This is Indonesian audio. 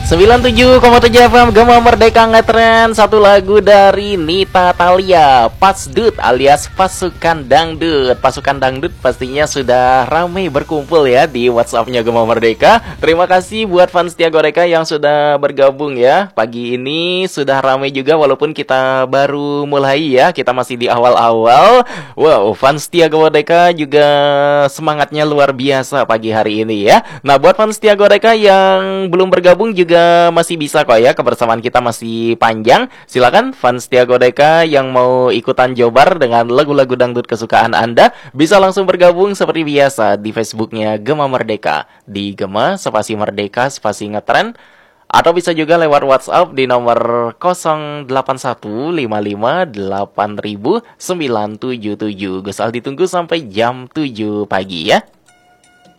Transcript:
97,7 FM Gema Merdeka ngetren. Satu lagu dari Nita Thalia, Pasdut alias Pasukan Dangdut. Pasukan Dangdut pastinya sudah ramai berkumpul ya di WhatsApp-nya Gema Merdeka. Terima kasih buat fans Tia Goreka yang sudah bergabung ya. Pagi ini sudah ramai juga walaupun kita baru mulai ya. Kita masih di awal-awal. Wow, fans Tia Goreka juga semangatnya luar biasa pagi hari ini ya. Nah, buat fans Tia Goreka yang belum bergabung juga masih bisa kok ya, kebersamaan kita masih panjang. Silakan fans Tia Godeka yang mau ikutan jobar dengan lagu-lagu dangdut kesukaan Anda bisa langsung bergabung seperti biasa di Facebooknya Gema Merdeka, di Gema spasi Merdeka spasi ngetren, atau bisa juga lewat WhatsApp di nomor 0815580977. Gus Al ditunggu sampai jam 7 pagi ya.